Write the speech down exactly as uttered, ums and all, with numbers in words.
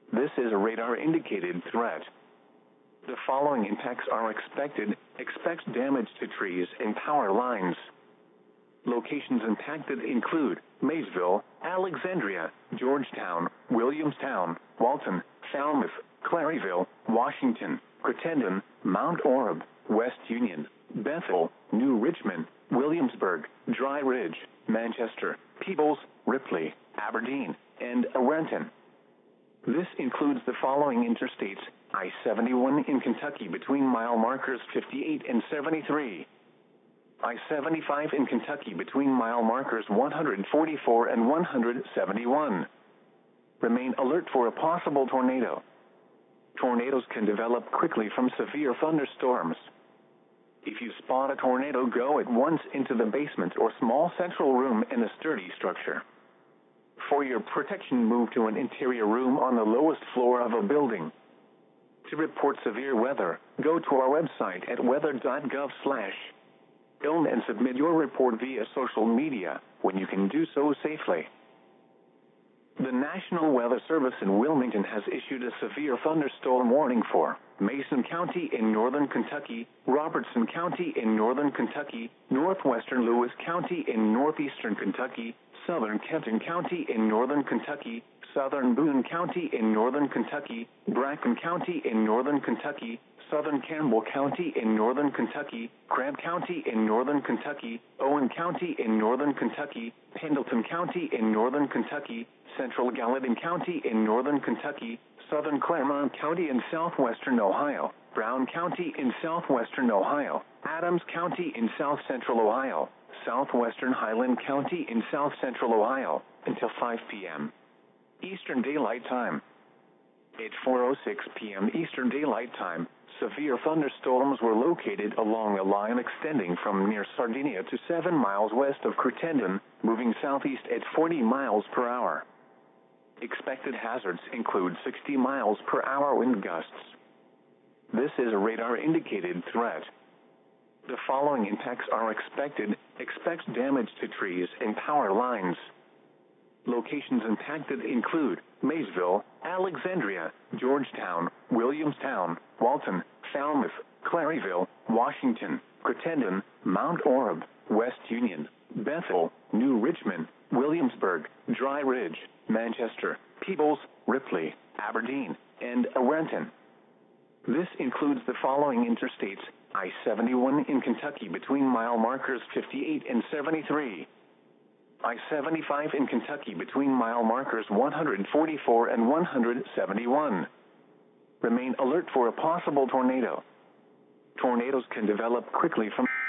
This is a radar-indicated threat. The following impacts are expected. Expect damage to trees and power lines. Locations impacted include Maysville, Alexandria, Georgetown, Williamstown, Walton, Falmouth, Claryville, Washington, Crittenden, Mount Orab, West Union, Bethel, New Richmond, Williamsburg, Dry Ridge, Manchester, Peebles, Ripley, Aberdeen, and Renton. This includes the following interstates: I seventy-one in Kentucky between mile markers fifty-eight and seventy-three. I seventy-five in Kentucky between mile markers one hundred forty-four and one hundred seventy-one. Remain alert for a possible tornado. Tornadoes can develop quickly from severe thunderstorms. If you spot a tornado, go at once into the basement or small central room in a sturdy structure. For your protection, move to an interior room on the lowest floor of a building. To report severe weather, go to our website at weather dot gov slash film and submit your report via social media when you can do so safely. The National Weather Service in Wilmington has issued a severe thunderstorm warning for Mason County in northern Kentucky, Robertson County in northern Kentucky, northwestern Lewis County in northeastern Kentucky, southern Kenton County in northern Kentucky, southern Boone County in northern Kentucky, Bracken County in northern Kentucky, southern Campbell County in northern Kentucky, Cramp County in northern Kentucky, Owen County in northern Kentucky, Pendleton County in northern Kentucky, central Gallatin County in northern Kentucky, southern Claremont County in southwestern Ohio, Brown County in southwestern Ohio, Adams County in south central Ohio, southwestern Highland County in south central Ohio, until five p m Eastern Daylight Time. At four oh six p m Eastern Daylight Time, severe thunderstorms were located along a line extending from near Sardinia to seven miles west of Crittenden, moving southeast at forty miles per hour. Expected hazards include sixty miles per hour wind gusts. This is a radar-indicated threat. The following impacts are expected. Expect damage to trees and power lines. Locations impacted include Maysville, Alexandria, Georgetown, Williamstown, Walton, Falmouth, Claryville, Washington, Crittenden, Mount Orab, West Union, Bethel, New Richmond, Williamsburg, Dry Ridge, Manchester, Peebles, Ripley, Aberdeen, and Renton. This includes the following interstates: I seventy-one in Kentucky between mile markers fifty-eight and seventy-three. I seventy-five in Kentucky between mile markers one hundred forty-four and one hundred seventy-one. Remain alert for a possible tornado. Tornadoes can develop quickly from